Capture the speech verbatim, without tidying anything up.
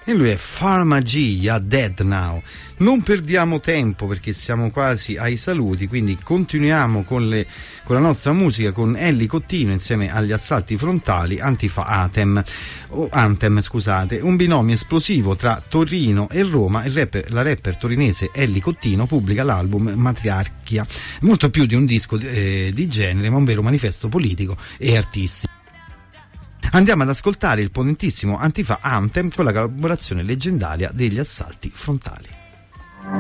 E lui è Pharma G, ya Dead Now. Non perdiamo tempo perché siamo quasi ai saluti, quindi continuiamo con, le, con la nostra musica, con Ellie Cottino insieme agli Assalti Frontali, Antifa Anthem, o Anthem scusate, un binomio esplosivo tra Torino e Roma. Il rapper, la rapper torinese Ellie Cottino pubblica l'album Matriarchia, molto più di un disco eh, di genere, ma un vero manifesto politico e artistico. Andiamo ad ascoltare il potentissimo Antifa Anthem con la collaborazione leggendaria degli Assalti Frontali.